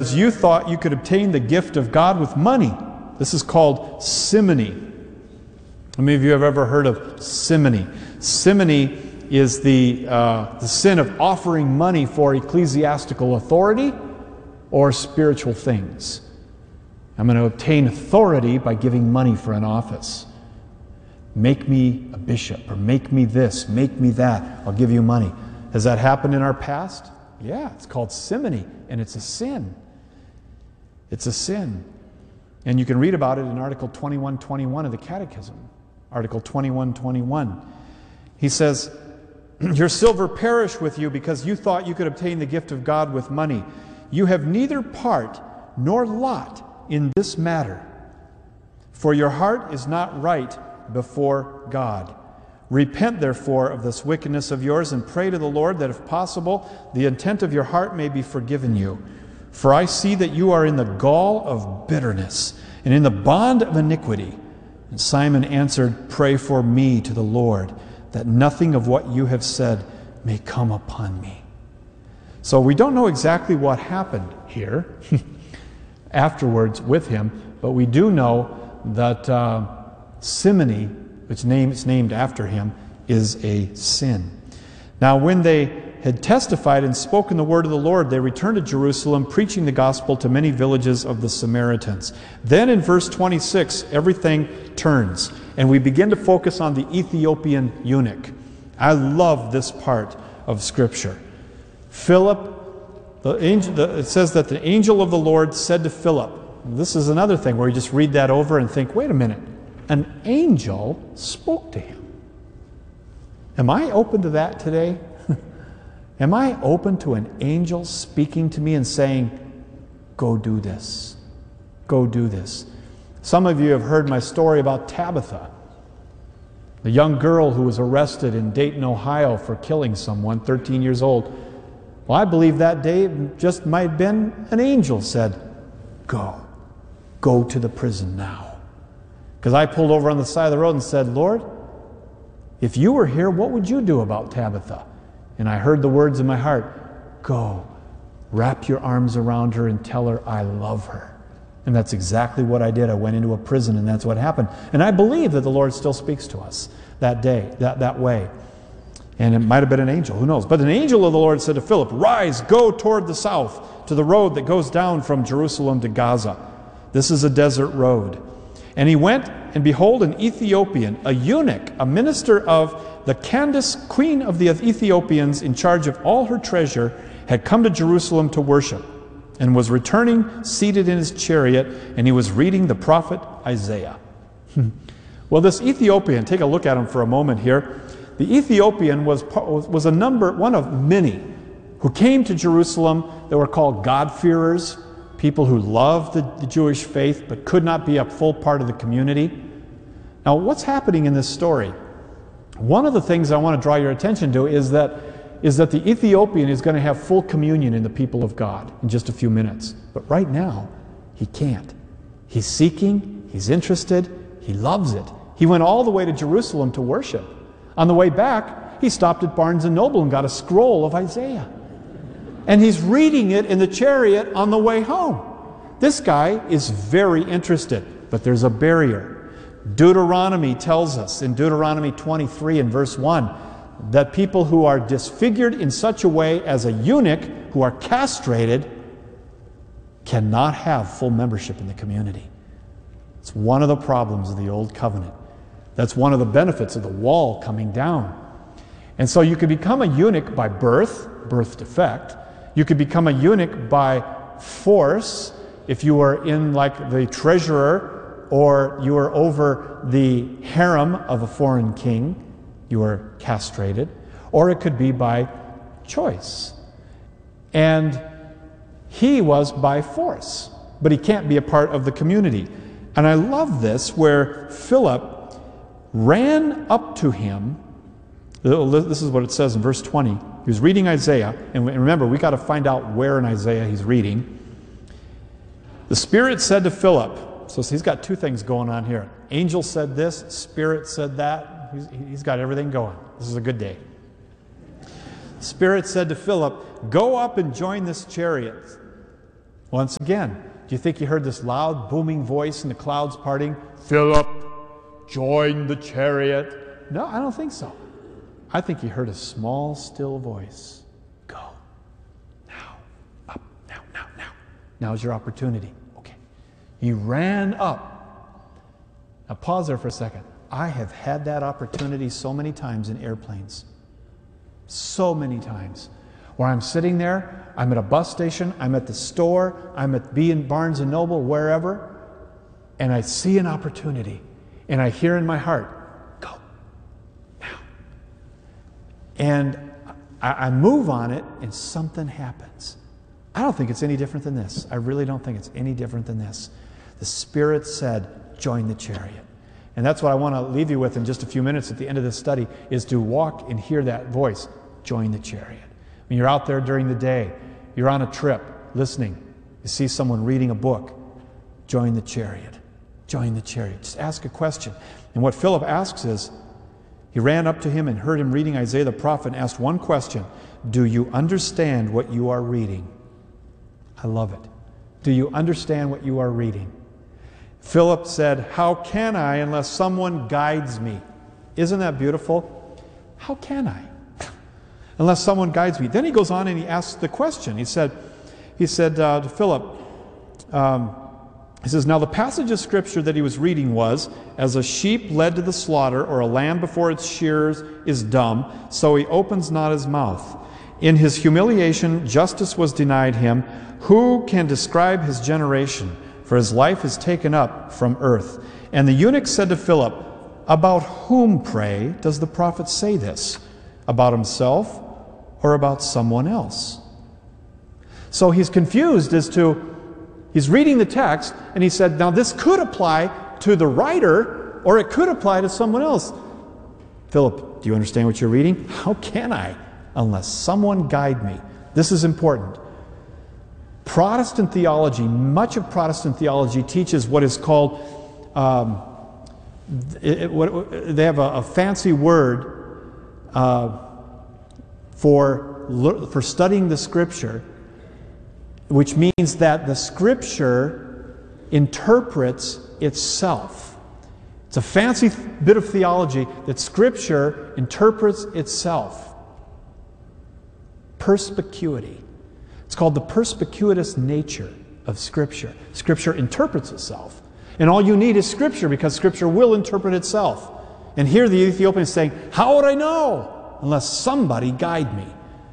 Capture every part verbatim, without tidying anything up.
because you thought you could obtain the gift of God with money. This is called simony. How many of you have ever heard of simony? Simony is the, uh, the sin of offering money for ecclesiastical authority or spiritual things. I'm going to obtain authority by giving money for an office. Make me a bishop, or make me this, make me that, I'll give you money. Has that happened in our past? Yeah, it's called simony, and it's a sin. It's a sin. And you can read about it in Article twenty-one twenty-one of the Catechism. Article twenty-one twenty-one. He says, your silver perished with you because you thought you could obtain the gift of God with money. You have neither part nor lot in this matter, for your heart is not right before God. Repent, therefore, of this wickedness of yours, and pray to the Lord that, if possible, the intent of your heart may be forgiven you. For I see that you are in the gall of bitterness, and in the bond of iniquity. And Simon answered, pray for me to the Lord, that nothing of what you have said may come upon me. So we don't know exactly what happened here afterwards with him, but we do know that uh, simony, which name is named after him, is a sin. Now when they had testified and spoken the word of the Lord, they returned to Jerusalem, preaching the gospel to many villages of the Samaritans. Then in verse twenty-six, everything turns, and we begin to focus on the Ethiopian eunuch. I love this part of Scripture. Philip, the angel, the, it says that the angel of the Lord said to Philip, this is another thing where you just read that over and think, wait a minute, an angel spoke to him. Am I open to that today? Am I open to an angel speaking to me and saying, go do this, go do this? Some of you have heard my story about Tabitha, the young girl who was arrested in Dayton, Ohio for killing someone, thirteen years old. Well, I believe that day just might have been an angel said, go, go to the prison now. Because I pulled over on the side of the road and said, Lord, if you were here, what would you do about Tabitha? And I heard the words in my heart, go, wrap your arms around her and tell her I love her. And that's exactly what I did. I went into a prison, and that's what happened. And I believe that the Lord still speaks to us that day, that, that way. And it might have been an angel, who knows. But an angel of the Lord said to Philip, rise, go toward the south, to the road that goes down from Jerusalem to Gaza. This is a desert road. And he went, and behold, an Ethiopian, a eunuch, a minister of the Candace, queen of the Ethiopians, in charge of all her treasure, had come to Jerusalem to worship, and was returning seated in his chariot, and he was reading the prophet Isaiah. Well, this Ethiopian, take a look at him for a moment here. The Ethiopian was, was a number, one of many who came to Jerusalem that were called God-fearers, people who loved the, the Jewish faith but could not be a full part of the community. Now, what's happening in this story? One of the things I want to draw your attention to is that, is that the Ethiopian is going to have full communion in the people of God in just a few minutes. But right now, he can't. He's seeking, he's interested, he loves it. He went all the way to Jerusalem to worship. On the way back, he stopped at Barnes and Noble and got a scroll of Isaiah. And he's reading it in the chariot on the way home. This guy is very interested, but there's a barrier. Deuteronomy tells us in Deuteronomy twenty-three and verse one that people who are disfigured in such a way as a eunuch, who are castrated, cannot have full membership in the community. It's one of the problems of the Old Covenant. That's one of the benefits of the wall coming down. And so you could become a eunuch by birth, birth defect. You could become a eunuch by force if you were in like the treasurer, or you were over the harem of a foreign king, you were castrated. Or it could be by choice. And he was by force, but he can't be a part of the community. And I love this, where Philip ran up to him. This is what it says in verse twenty. He was reading Isaiah, and remember, we got to find out where in Isaiah he's reading. The Spirit said to Philip, so he's got two things going on here. Angel said this, Spirit said that. He's, he's got everything going. This is a good day. Spirit said to Philip, go up and join this chariot. Once again, do you think he heard this loud, booming voice in the clouds parting? Philip, join the chariot. No, I don't think so. I think he heard a small, still voice. Go. Now. Up. Now, now, now. Now's your opportunity. Okay. He ran up. Now pause there for a second. I have had that opportunity so many times in airplanes. So many times. Where I'm sitting there, I'm at a bus station, I'm at the store, I'm at B and Barnes and Noble, wherever, and I see an opportunity, and I hear in my heart, go, now. And I, I move on it, and something happens. I don't think it's any different than this. I really don't think it's any different than this. The Spirit said, join the chariot. And that's what I want to leave you with in just a few minutes at the end of this study, is to walk and hear that voice, join the chariot. When you're out there during the day, you're on a trip, listening, you see someone reading a book, join the chariot. Join the chariot. Just ask a question. And what Philip asks is, he ran up to him and heard him reading Isaiah the prophet and asked one question. Do you understand what you are reading? I love it. Do you understand what you are reading? Philip said, how can I unless someone guides me? Isn't that beautiful? How can I? Unless someone guides me. Then he goes on and he asks the question. He said, he said uh, to Philip, um, he says, now the passage of Scripture that he was reading was, as a sheep led to the slaughter, or a lamb before its shearers is dumb, so he opens not his mouth. In his humiliation, justice was denied him. Who can describe his generation? For his life is taken up from earth. And the eunuch said to Philip, about whom, pray, does the prophet say this? About himself or about someone else? So he's confused as to, he's reading the text, and he said, now this could apply to the writer, or it could apply to someone else. Philip, do you understand what you're reading? How can I, unless someone guide me? This is important. Protestant theology, much of Protestant theology teaches what is called, um, it, it, what, they have a, a fancy word uh, for, for studying the Scripture, which means that the Scripture interprets itself. It's a fancy bit of theology that Scripture interprets itself. Perspicuity. It's called the perspicuitous nature of Scripture. Scripture interprets itself. And all you need is Scripture, because Scripture will interpret itself. And here the Ethiopian is saying, how would I know unless somebody guide me?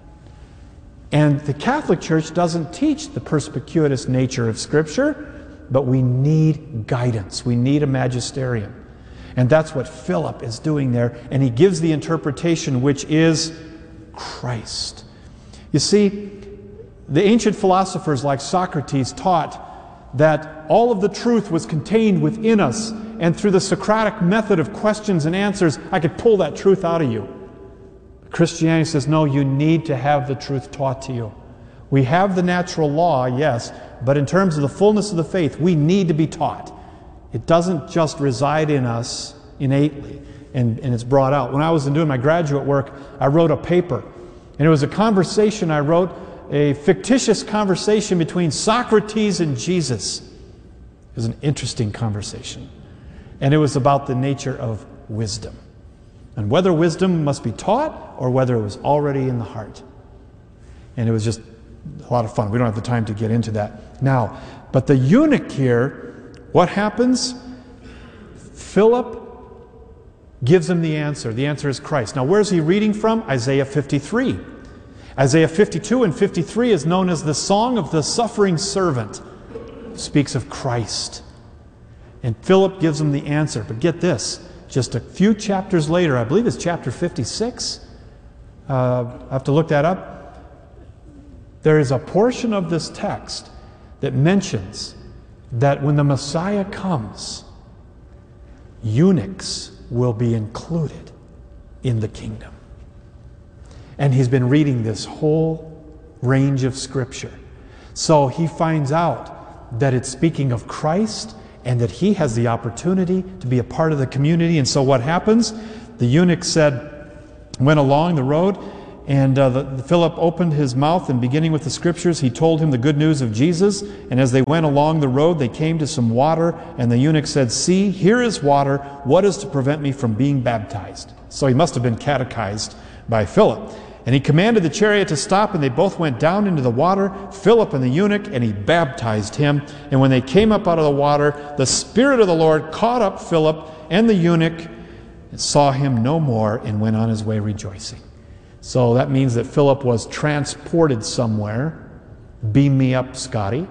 And the Catholic Church doesn't teach the perspicuitous nature of Scripture, but we need guidance. We need a magisterium. And that's what Philip is doing there. And he gives the interpretation, which is Christ. You see, the ancient philosophers like Socrates taught that all of the truth was contained within us, and through the Socratic method of questions and answers, I could pull that truth out of you. Christianity says, no, you need to have the truth taught to you. We have the natural law, yes, but in terms of the fullness of the faith, we need to be taught. It doesn't just reside in us innately, and, and it's brought out. When I was doing my graduate work, I wrote a paper, and it was a conversation I wrote, a fictitious conversation between Socrates and Jesus. It was an interesting conversation. And it was about the nature of wisdom, and whether wisdom must be taught or whether it was already in the heart. And it was just a lot of fun. We don't have the time to get into that now. But the eunuch here, what happens? Philip gives him the answer. The answer is Christ. Now, where's he reading from? Isaiah fifty-three. Isaiah fifty-two and fifty-three is known as the Song of the Suffering Servant. It speaks of Christ. And Philip gives him the answer. But get this, just a few chapters later, I believe it's chapter fifty-six, uh, I have to look that up, there is a portion of this text that mentions that when the Messiah comes, eunuchs will be included in the kingdom. And he's been reading this whole range of Scripture. So he finds out that it's speaking of Christ, and that he has the opportunity to be a part of the community. And so what happens? The eunuch said, went along the road, And uh, the, the Philip opened his mouth, and beginning with the scriptures, he told him the good news of Jesus. And as they went along the road, they came to some water, and the eunuch said, "See, here is water. What is to prevent me from being baptized?" So he must have been catechized by Philip. And he commanded the chariot to stop, and they both went down into the water, Philip and the eunuch, and he baptized him. And when they came up out of the water, the Spirit of the Lord caught up Philip and the eunuch, and saw him no more, and went on his way rejoicing. So that means that Philip was transported somewhere. Beam me up, Scotty.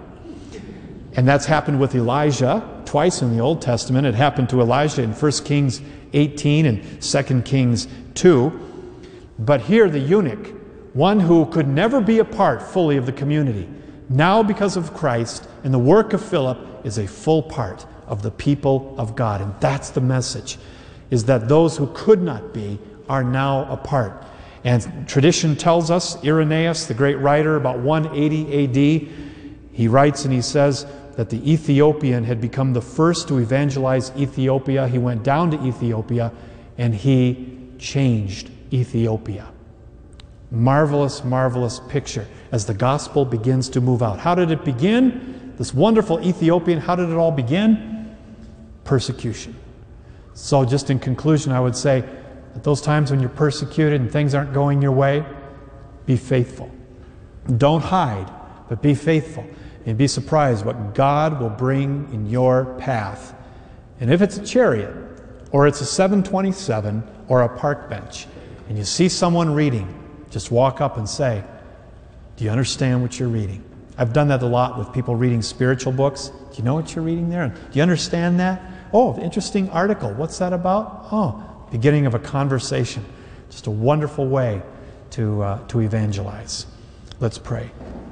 And that's happened with Elijah twice in the Old Testament. It happened to Elijah in First Kings eighteen and Second Kings two. But here the eunuch, one who could never be a part fully of the community, now because of Christ and the work of Philip, is a full part of the people of God. And that's the message, is that those who could not be are now a part. And tradition tells us, Irenaeus, the great writer, about one eighty A D, he writes and he says that the Ethiopian had become the first to evangelize Ethiopia. He went down to Ethiopia and he changed Ethiopia. Marvelous, marvelous picture as the gospel begins to move out. How did it begin? This wonderful Ethiopian, how did it all begin? Persecution. So just in conclusion, I would say, at those times when you're persecuted and things aren't going your way, be faithful. Don't hide, but be faithful. And be surprised what God will bring in your path. And if it's a chariot, or it's a seven twenty-seven, or a park bench, and you see someone reading, just walk up and say, "Do you understand what you're reading?" I've done that a lot with people reading spiritual books. "Do you know what you're reading there? Do you understand that? Oh, interesting article. What's that about?" Oh, beginning of a conversation. Just a wonderful way to, uh, to evangelize. Let's pray.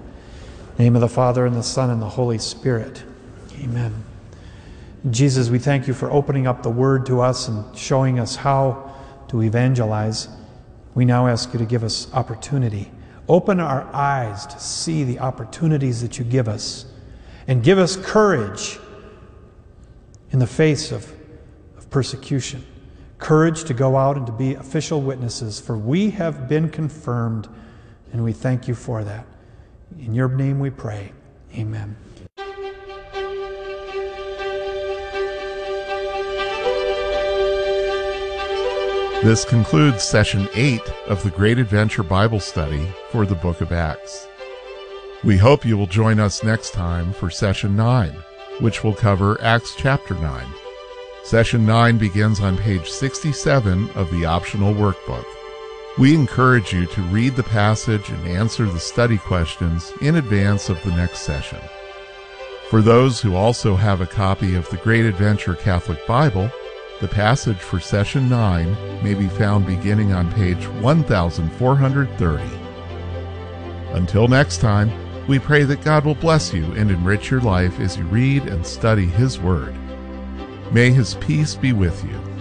In the name of the Father, and the Son, and the Holy Spirit. Amen. Jesus, we thank you for opening up the Word to us and showing us how to evangelize. We now ask you to give us opportunity. Open our eyes to see the opportunities that you give us, and give us courage in the face of, of persecution. Courage to go out and to be official witnesses, for we have been confirmed, and we thank you for that. In your name we pray. Amen. This concludes Session eight of the Great Adventure Bible Study for the Book of Acts. We hope you will join us next time for Session nine, which will cover Acts chapter nine. Session nine begins on page sixty-seven of the optional workbook. We encourage you to read the passage and answer the study questions in advance of the next session. For those who also have a copy of the Great Adventure Catholic Bible, the passage for Session nine may be found beginning on page one thousand four hundred thirty. Until next time, we pray that God will bless you and enrich your life as you read and study His Word. May His peace be with you.